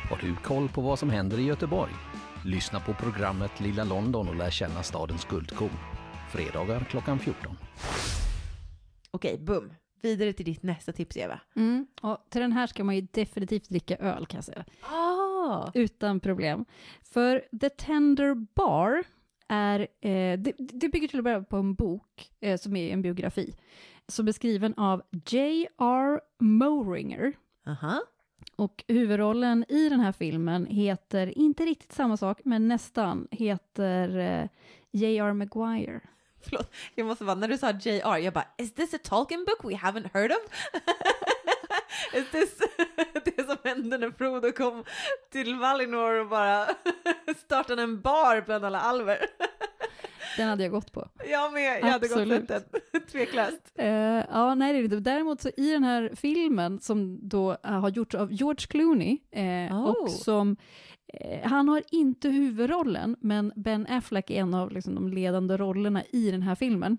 Har du koll på vad som händer i Göteborg? Lyssna på programmet Lilla London och lär känna stadens guldkorn. Fredagar klockan 14. Okej, boom. Vidare till ditt nästa tips, Eva. Och till den här ska man ju definitivt dricka öl, kan jag säga. Ah. Utan problem. För The Tender Bar är, det bygger till att börja på en bok som är en biografi. Som är skriven av J.R. Moehringer. Aha. Och huvudrollen i den här filmen heter, inte riktigt samma sak, men nästan, heter J.R. Maguire. Förlåt, jag måste bara, när du sa J.R. jag bara, is this a Tolkien book we haven't heard of? Is this det som hände när Frodo kom till Valinor och bara startade en bar bland alla alver? Den hade jag gått på. Jag med, jag hade gått den, tveklöst. Ja, nej det är inte. Däremot så i den här filmen som då har gjorts av George Clooney och som han har inte huvudrollen, men Ben Affleck är en av liksom, de ledande rollerna i den här filmen.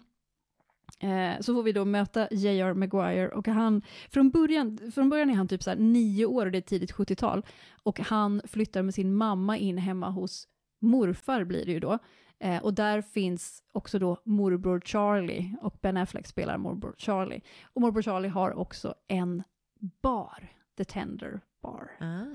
Så får vi då möta J.R. Maguire och han, från början är han typ så här 9 år och det är tidigt 70-tal och han flyttar med sin mamma in hemma hos morfar blir det ju då. Och där finns också då morbror Charlie och Ben Affleck spelar morbror Charlie. Och morbror Charlie har också en bar, The Tender Bar.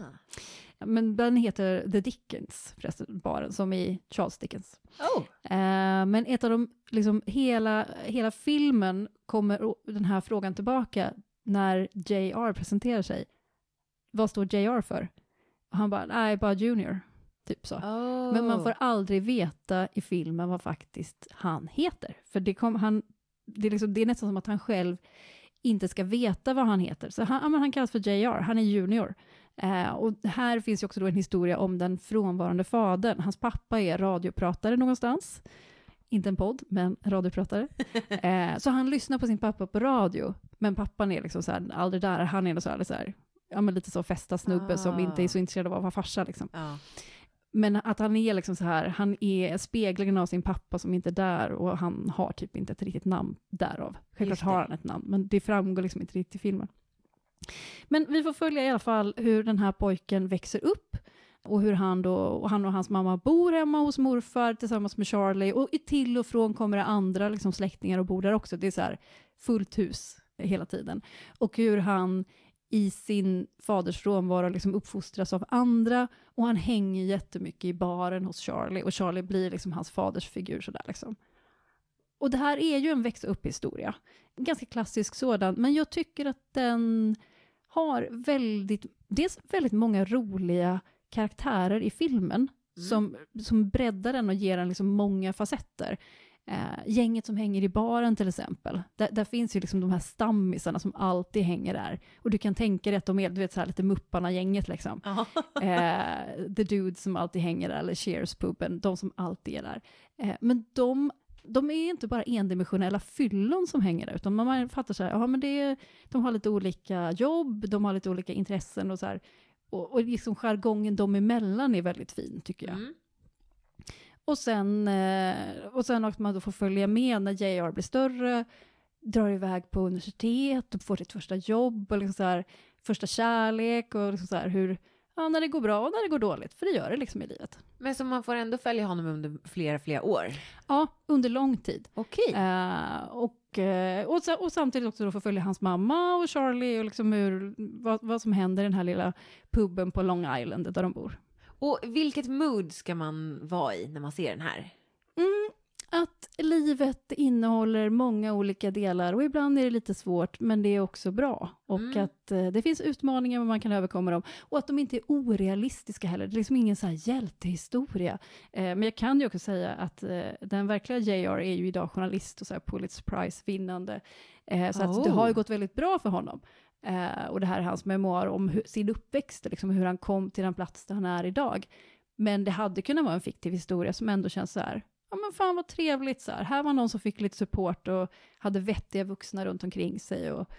Men den heter The Dickens, förresten, baren, som i Charles Dickens. Men ett av de, liksom hela filmen kommer den här frågan tillbaka när J.R. presenterar sig. Vad står J.R. för? Och han bara, nej, bara Junior. Typ så. Men man får aldrig veta i filmen vad faktiskt han heter. För det är nästan som att han själv inte ska veta vad han heter. Så han kallas för JR, han är junior. Och här finns ju också då en historia om den frånvarande fadern. Hans pappa är radiopratare någonstans. Inte en podd, men radiopratare. Så han lyssnar på sin pappa på radio. Men pappan är liksom så här, aldrig där. Han är så här ja, men lite så fästa snubbe som inte är så intresserad av att vara farsa liksom. Men att han är liksom så här, han är speglingen av sin pappa som inte är där och han har typ inte ett riktigt namn därav. Självklart har han ett namn, men det framgår liksom inte riktigt i filmen. Men vi får följa i alla fall hur den här pojken växer upp och hur han och hans mamma bor hemma hos morfar tillsammans med Charlie och till och från kommer det andra liksom släktingar och bor där också. Det är så här fullt hus hela tiden. Och hur han i sin faders frånvaro liksom uppfostras av andra och han hänger jättemycket i baren hos Charlie och Charlie blir liksom hans faders figur sådär liksom. Och det här är ju en växa upp historia. En ganska klassisk sådan, men jag tycker att den har väldigt många roliga karaktärer i filmen som breddar den och ger den liksom många facetter. Gänget som hänger i baren till exempel. Där finns ju liksom de här stammisarna som alltid hänger där. Och du kan tänka dig att de är, du vet, så här lite Mupparna-gänget liksom. The Dudes som alltid hänger där, eller Cheers-puben, de som alltid är där. Men de är inte bara endimensionella fyllon som hänger där, utan man fattar så här, ja men de har lite olika jobb, de har lite olika intressen och så här. Och liksom jargongen de emellan är väldigt fin tycker jag. Och sen att man då får följa med när JR blir större, drar iväg på universitet och får sitt första jobb och liksom så här, första kärlek och liksom så här hur, ja, när det går bra och när det går dåligt, för det gör det liksom i livet. Men så man får ändå följa honom under flera år? Ja, under lång tid. Okej. Och samtidigt också då får följa hans mamma och Charlie och liksom vad som händer i den här lilla puben på Long Island där de bor. Och vilket mood ska man vara i när man ser den här? Att livet innehåller många olika delar och ibland är det lite svårt men det är också bra. Och att det finns utmaningar men man kan överkomma dem. Och att de inte är orealistiska heller. Det är liksom ingen så här hjältehistoria. Men jag kan ju också säga att den verkliga JR är ju idag journalist och så här Pulitzer Prize-vinnande. Så att det har ju gått väldigt bra för honom. Och det här är hans memoar om sin uppväxt, liksom hur han kom till den plats där han är idag. Men det hade kunnat vara en fiktiv historia som ändå känns så här, ja men fan vad trevligt så här. Här var någon som fick lite support och hade vettiga vuxna runt omkring sig och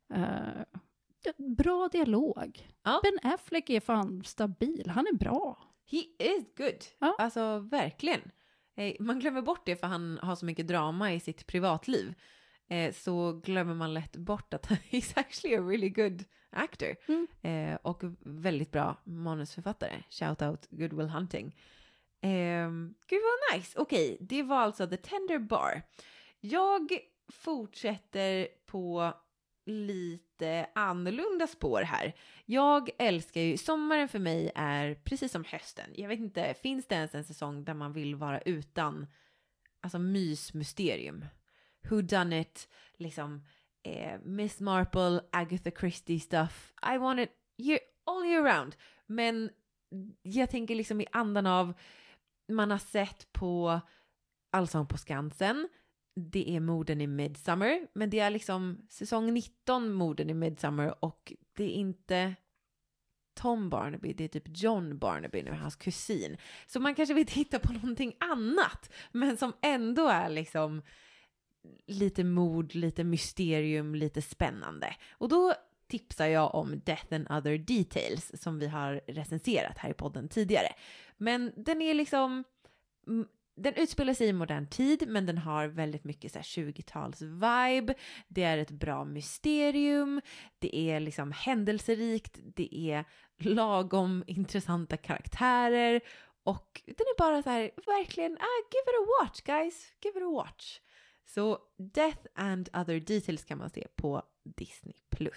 bra dialog. Ja. Ben Affleck är fan stabil, han är bra. He is good. Ja. Alltså verkligen. Man glömmer bort det för han har så mycket drama i sitt privatliv. så glömmer man lätt bort att he's actually a really good actor. Och väldigt bra manusförfattare. Shout out Good Will Hunting. Gud vad nice. Okej, det var alltså The Tender Bar. Jag fortsätter på lite annorlunda spår här. Jag älskar ju, sommaren för mig är precis som hösten. Jag vet inte, finns det ens en säsong där man vill vara utan alltså mysmysterium? Who done it? Liksom Miss Marple, Agatha Christie stuff. I want it all year round. Men jag tänker liksom i andan av man har sett på Allsång på Skansen. Det är morden i Midsummer, men det är liksom säsong 19 morden i Midsummer och det är inte Tom Barnaby, det är typ John Barnaby nu, hans kusin. Så man kanske vill titta på någonting annat, men som ändå är liksom lite mord, lite mysterium, lite spännande. Och då tipsar jag om Death and Other Details som vi har recenserat här i podden tidigare. Men den är liksom... Den utspelar sig i modern tid, men den har väldigt mycket så här 20-tals-vibe. Det är ett bra mysterium. Det är liksom händelserikt. Det är lagom intressanta karaktärer. Och den är bara så här, verkligen, give it a watch guys. Give it a watch. Så Death and Other Details kan man se på Disney+.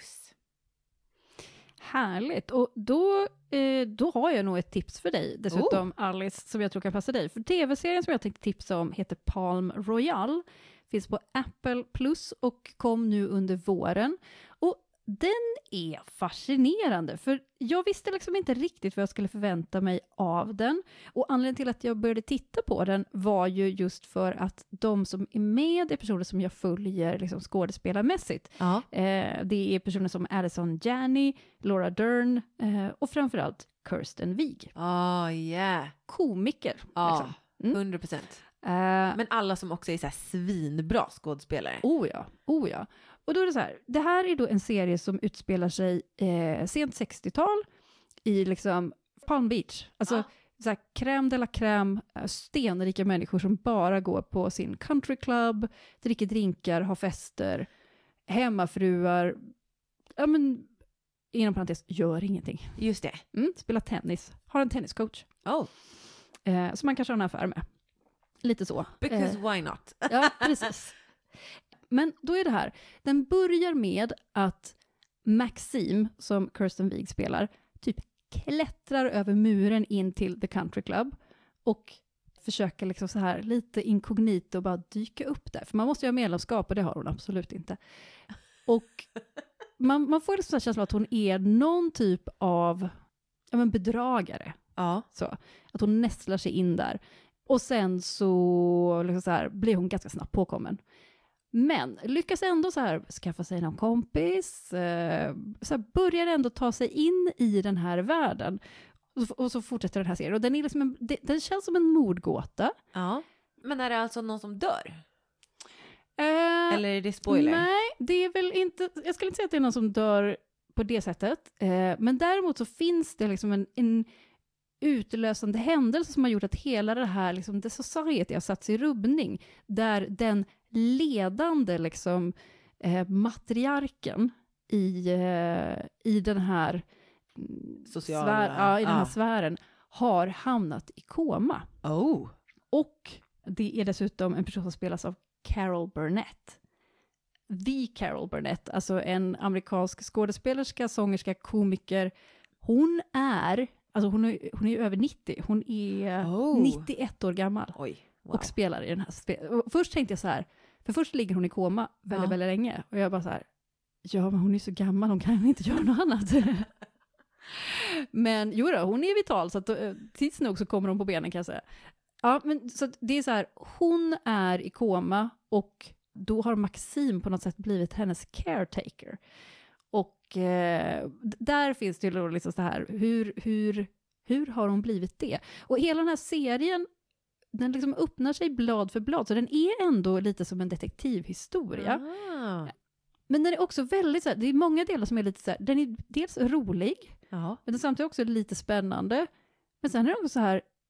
Härligt. Och då har jag nog ett tips för dig. Dessutom Alice, som jag tror kan passa dig. För tv-serien som jag tänkte tipsa om heter Palm Royale. Finns på Apple Plus och kom nu under våren. Och den är fascinerande. För jag visste liksom inte riktigt vad jag skulle förvänta mig av den. Och anledningen till att jag började titta på den var ju just för att de som är med är personer som jag följer liksom skådespelarmässigt. Ja. Det är personer som Allison Janney, Laura Dern och framförallt Kirsten Wiig. Yeah. Komiker. Ja, liksom. 100%. Men alla som också är så här svinbra skådespelare. Oh ja. Och då är det så här, det här är då en serie som utspelar sig sent 60-tal i liksom Palm Beach. Alltså så här, crème de la crème, stenrika människor som bara går på sin country club, dricker drinkar, har fester, hemmafruar, ja men inom parentes, gör ingenting. Just det. Spelar tennis, har en tenniscoach. Som man kanske har en affär med. Lite så. Because why not? Ja, precis. Men då är det här, den börjar med att Maxime, som Kirsten Wiig spelar, typ klättrar över muren in till The Country Club och försöker liksom så här lite inkognito bara dyka upp där. För man måste ju ha medlemskap och det har hon absolut inte. Och man får liksom så här känslan att hon är någon typ av bedragare. Ja. Så, att hon nästlar sig in där. Och sen så, liksom så här, blir hon ganska snabbt påkommen. Men lyckas ändå så här skaffa sig någon kompis. Så här, börjar ändå ta sig in i den här världen. Och så fortsätter den här serien. Och den är liksom den känns som en mordgåta. Ja. Men är det alltså någon som dör? Eller är det spoiler? Nej, det är väl inte... Jag skulle inte säga att det är någon som dör på det sättet. Men däremot så finns det liksom en utlösande händelse som har gjort att hela det här liksom, The Society har satts i rubbning. Där den ledande liksom, matriarken i den här sociala i den här sfären har hamnat i koma. Och det är dessutom en person som spelas av Carol Burnett. The Carol Burnett, alltså en amerikansk skådespelerska, sångerska, komiker. Hon är ju över 90. Hon är 91 år gammal. Oj, wow. Och spelar i den här först tänkte jag så här, för först ligger hon i koma väldigt, väldigt länge. Och jag bara så här, ja men hon är så gammal, hon kan inte göra något annat. Men jo då, hon är vital så att tids nog så kommer hon på benen kan jag säga. Ja, men så det är så här, hon är i koma och då har Maxime på något sätt blivit hennes caretaker. Och där finns det ju liksom så här, hur har hon blivit det? Och hela den här serien, den liksom öppnar sig blad för blad, så den är ändå lite som en detektivhistoria. Men den är också väldigt så här, det är många delar som är lite så här, den är dels rolig, men den är samtidigt också lite spännande. Men sen är det också så här,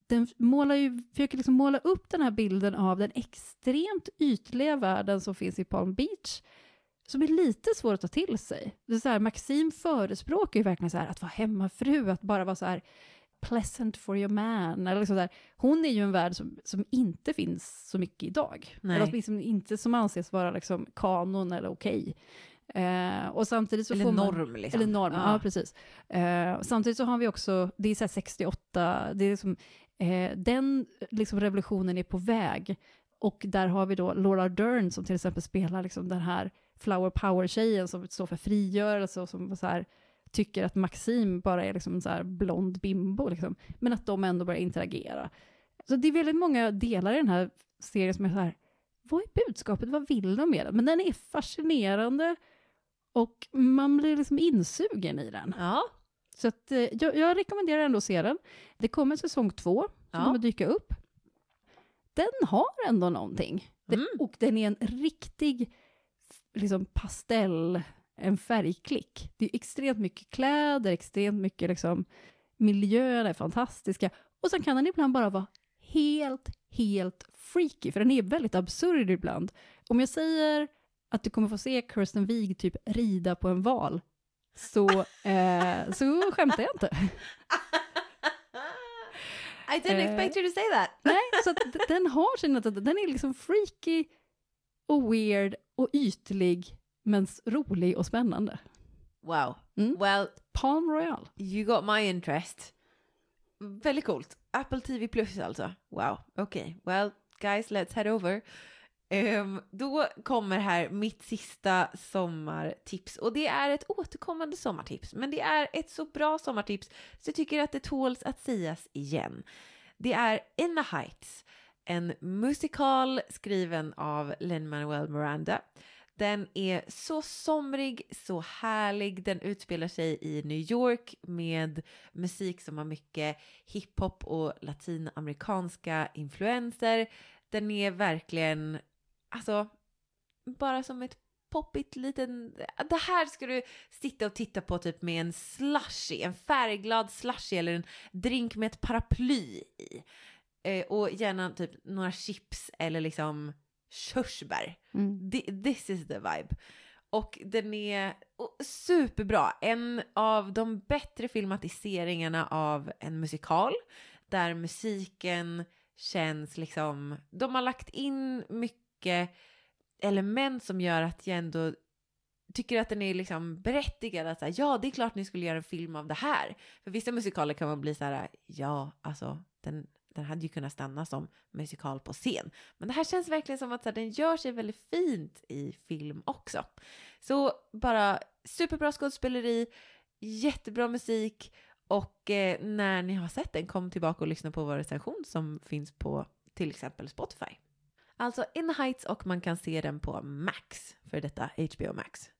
den försöker liksom måla upp den här bilden av den extremt ytliga världen som finns i Palm Beach, som är lite svår att ta till sig. Det är så här, Maxime förespråkar ju verkligen så här att vara hemmafru, att bara vara så här pleasant for your man. Eller liksom där. Hon är ju en värld som inte finns så mycket idag. Nej. Eller liksom inte som anses vara liksom kanon eller okej. Och samtidigt så eller får norm liksom. Eller norm, ja precis. Samtidigt så har vi också, det är så här 68, det är liksom, den liksom revolutionen är på väg. Och där har vi då Laura Dern som till exempel spelar liksom den här flower power-tjejen som står för frigörelse och som så här, tycker att Maxime bara är liksom en så här blond bimbo. Liksom. Men att de ändå börjar interagera. Så det är väldigt många delar i den här serien som är så här, vad är budskapet? Vad vill de med den? Men den är fascinerande och man blir liksom insugen i den. Ja. Så att, jag rekommenderar ändå att se den. Det kommer säsong 2 som kommer dyka upp. Den har ändå någonting. Och den är en riktig liksom pastell, en färgklick. Det är extremt mycket kläder, extremt mycket liksom, miljöer är fantastiska. Och sen kan den ibland bara vara helt freaky, för den är väldigt absurd ibland. Om jag säger att du kommer få se Kirsten Wiig typ rida på en val, så skämtar jag inte. I didn't expect you to say that. Nej, så att den har sin, den är liksom freaky och weird och ytlig, men rolig och spännande. Wow. Well, Palm Royale. you got my interest. Väldigt coolt. Apple TV Plus alltså. Wow. Okay. Well, guys, let's head over. Då kommer här mitt sista sommartips. Och det är ett återkommande sommartips. Men det är ett så bra sommartips så jag tycker att det tåls att sägas igen. Det är In the Heights. En musikal skriven av Lin-Manuel Miranda. Den är så somrig, så härlig. Den utspelar sig i New York med musik som har mycket hiphop och latinamerikanska influenser. Den är verkligen, alltså, bara som ett poppigt liten... Det här ska du sitta och titta på typ med en slushy, en färgglad slushy eller en drink med ett paraply i. Och gärna typ några chips eller liksom körsbär. This is the vibe. Och den är superbra. En av de bättre filmatiseringarna av en musikal. Där musiken känns liksom... De har lagt in mycket element som gör att jag ändå tycker att den är liksom berättigad. Att säga, ja, det är klart ni skulle göra en film av det här. För vissa musikaler kan man bli så här, ja, alltså den hade ju kunnat stanna som musikal på scen. Men det här känns verkligen som att så här, den gör sig väldigt fint i film också. Så bara superbra skådespeleri, jättebra musik och när ni har sett den, kom tillbaka och lyssna på vår recension som finns på till exempel Spotify. Alltså In the Heights och man kan se den på Max, för detta HBO Max.